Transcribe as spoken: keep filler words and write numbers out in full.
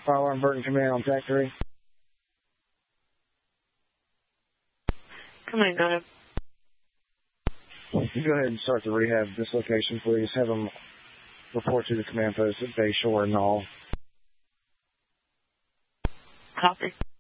Fire alarm Burton Command on Tac three. Command, go ahead. You go ahead and start the rehab dislocation, please. Have them report to the command post at Bay Shore and all. Copy.